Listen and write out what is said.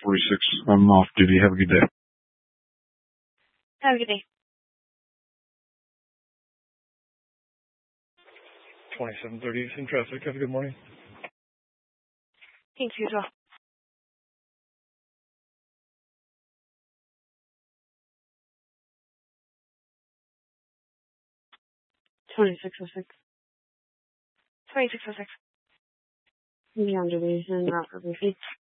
46. I'm off duty. Have a good day. Have a good day. 2730 is in traffic. Have a good morning. Thank you as well. 2606. 2606. Beyond duty and not for busy.